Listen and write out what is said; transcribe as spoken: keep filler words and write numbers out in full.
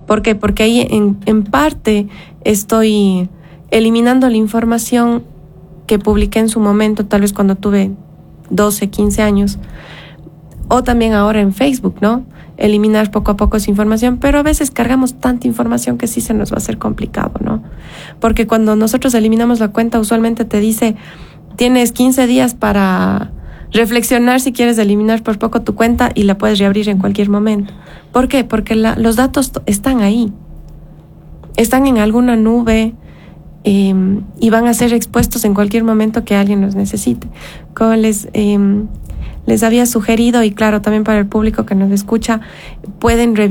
¿Por qué? Porque ahí en, en parte estoy eliminando la información que publiqué en su momento, tal vez cuando tuve doce, quince años, o también ahora en Facebook, ¿no? Eliminar poco a poco esa información, pero a veces cargamos tanta información que sí se nos va a hacer complicado, ¿no? Porque cuando nosotros eliminamos la cuenta, usualmente te dice, tienes quince días para reflexionar si quieres eliminar por poco tu cuenta y la puedes reabrir en cualquier momento. ¿Por qué? Porque la, los datos están ahí, están en alguna nube eh, y van a ser expuestos en cualquier momento que alguien los necesite. Como les... Eh, Les había sugerido, y claro, también para el público que nos escucha, pueden revisar